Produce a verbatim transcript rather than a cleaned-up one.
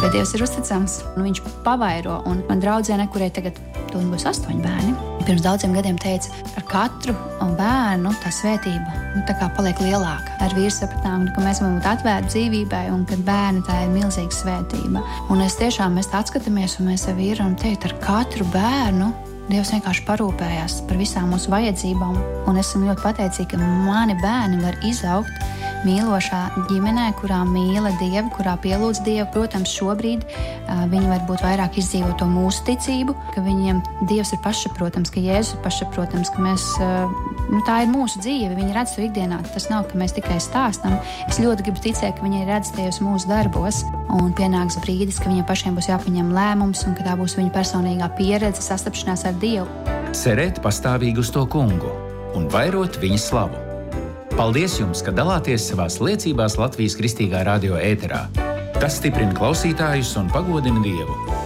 Bet Dievs ir uzticams, un viņš pavairo, un man draudzene, kurai tagad tūlīt būs astoņi bērni, pirms daudziem gadiem teica, ar katru bērnu tā svētība nu, tā kā paliek lielāka. Ar vīru sapratām, ka mēs varam būt atvērti dzīvībai, un kad bērni tā ir milzīga svētība. Un es tiešām, mēs tā atskatāmies, un mēs ar vīru varam teikt, ar katru bērnu Dievs vienkārši parūpējās par visām mūsu vajadzībām, un esmu ļoti pateicīga, ka mani bērni var izaugt mīlošā ģimenē, kurā mīla Dievu, kurā pielūdz Dievu. Protams, šobrīd uh, viņi varbūt vairāk izdzīvo to mūsu ticību, ka viņiem Dievs ir pašsaprotams, ka Jēzus ir pašsaprotams, ka mēs, uh, nu, tā ir mūsu dzīve, viņi redz to ikdienā. Tas nav, ka mēs tikai stāstam. Es ļoti gribu ticēt, ka viņi redz tajos mūsu darbos, un pienāks brīdis, ka viņiem pašiem būs jāpieņem lēmums, un ka tā būs viņa personīgā pieredze, sastapšanās ar Dievu. Cerēt pastāvīgi uz to kungu un vairot viņa slavu. Paldies jums, ka dalāties savās liecībās Latvijas Kristīgā radio ēterā. Tas stiprina klausītājus un pagodina Dievu.